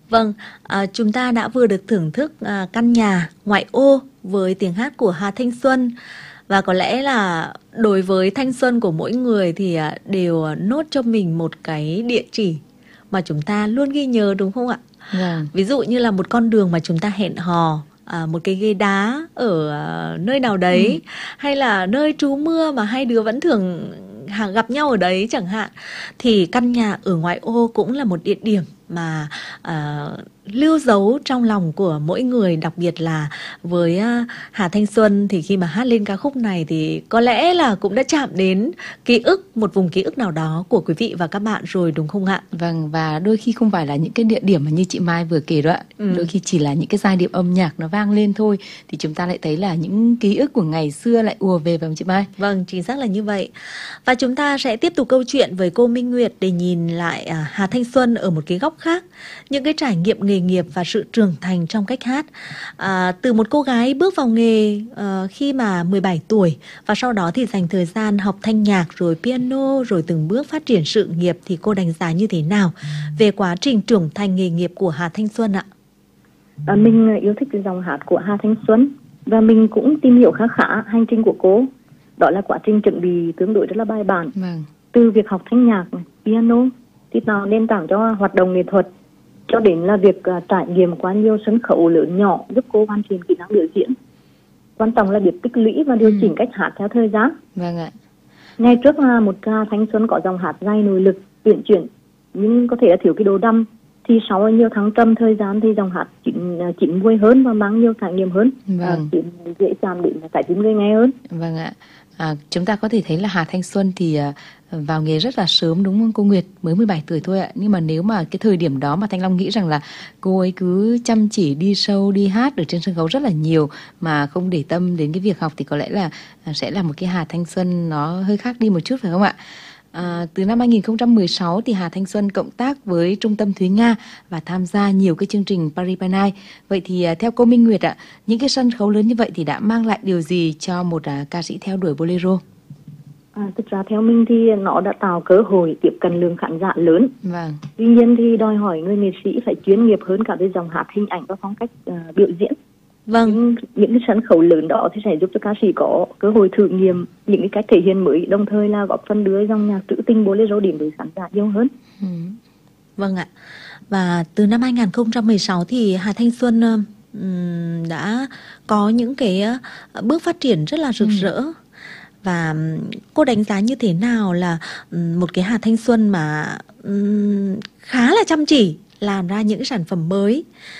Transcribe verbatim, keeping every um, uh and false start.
Vâng, à, chúng ta đã vừa được thưởng thức à, căn nhà ngoại ô với tiếng hát của Hà Thanh Xuân. Và có lẽ là đối với thanh xuân của mỗi người thì à, đều à, nốt cho mình một cái địa chỉ mà chúng ta luôn ghi nhớ, đúng không ạ? Vâng. Ví dụ như là một con đường mà chúng ta hẹn hò, à, một cái ghế đá ở à, nơi nào đấy, Ừ. hay là nơi trú mưa mà hai đứa vẫn thường hàng gặp nhau ở đấy chẳng hạn. Thì căn nhà ở ngoại ô cũng là một địa điểm mà à, lưu dấu trong lòng của mỗi người, đặc biệt là với à, Hà Thanh Xuân thì khi mà hát lên ca khúc này thì có lẽ là cũng đã chạm đến ký ức, một vùng ký ức nào đó của quý vị và các bạn rồi, đúng không ạ? Vâng, và đôi khi không phải là những cái địa điểm mà như chị Mai vừa kể đó ạ. Ừ. Đôi khi chỉ là những cái giai điệu âm nhạc nó vang lên thôi thì chúng ta lại thấy là những ký ức của ngày xưa lại ùa về, phải không chị Mai? Vâng, chính xác là như vậy. Và chúng ta sẽ tiếp tục câu chuyện với cô Minh Nguyệt để nhìn lại à, Hà Thanh Xuân ở một cái góc khác, những cái trải nghiệm nghề nghiệp và sự trưởng thành trong cách hát. À, từ một cô gái bước vào nghề à, khi mà mười bảy tuổi và sau đó thì dành thời gian học thanh nhạc rồi piano rồi từng bước phát triển sự nghiệp, thì cô đánh giá như thế nào về quá trình trưởng thành nghề nghiệp của Hà Thanh Xuân ạ? À, mình yêu thích cái dòng hát của Hà Thanh Xuân và mình cũng tìm hiểu khá khá hành trình của cô. Đó là quá trình chuẩn bị tương đối rất là bài bản. Vâng. Từ việc học thanh nhạc, piano thì tạo nền tảng cho hoạt động nghệ thuật, cho đến là việc uh, trải nghiệm qua nhiều sân khấu lớn nhỏ giúp cô hoàn thiện kỹ năng biểu diễn. Quan trọng là việc tích lũy và điều chỉnh ừ. cách hát theo thời gian. Vâng ạ. Ngay trước là một ca Thanh Xuân có dòng hát dày nội lực, uyển chuyển, nhưng có thể là thiếu cái độ đăm. Thì sau nhiều tháng trầm thời gian thì dòng hát chín chín muồi hơn và mang nhiều trải nghiệm hơn, vâng. à, dễ chạm đến trái tim người nghe hơn. Vâng ạ. À, chúng ta có thể thấy là Hà Thanh Xuân thì à, vào nghề rất là sớm, đúng không cô Nguyệt? Mới mười bảy tuổi thôi ạ. Nhưng mà nếu mà cái thời điểm đó mà Thanh Long nghĩ rằng là cô ấy cứ chăm chỉ đi show, đi hát ở trên sân khấu rất là nhiều mà không để tâm đến cái việc học thì có lẽ là sẽ là một cái Hà Thanh Xuân nó hơi khác đi một chút, phải không ạ? À, từ năm hai nghìn không trăm mười sáu thì Hà Thanh Xuân cộng tác với Trung tâm Thúy Nga và tham gia nhiều cái chương trình Paris by Night. Vậy thì à, theo cô Minh Nguyệt ạ, những cái sân khấu lớn như vậy thì đã mang lại điều gì cho một à, ca sĩ theo đuổi bolero? À, thực ra theo mình thì nó đã tạo cơ hội tiếp cận lượng khán giả lớn. Vâng. Tuy nhiên thì đòi hỏi người nghệ sĩ phải chuyên nghiệp hơn cả về dòng hát, hình ảnh và phong cách uh, biểu diễn. Vâng. Những, những cái sân khấu lớn đó thì sẽ giúp cho ca sĩ có cơ hội thử nghiệm những cái cách thể hiện mới, đồng thời là góp phần đưa dòng nhạc trữ tình bolero đến với khán giả nhiều hơn. Ừ. Vâng ạ. Và từ năm hai nghìn không trăm mười sáu thì Hà Thanh Xuân um, đã có những cái uh, bước phát triển rất là rực ừ. rỡ. Và cô đánh giá như thế nào là um, một cái Hà Thanh Xuân mà um, khá là chăm chỉ làm ra những sản phẩm mới,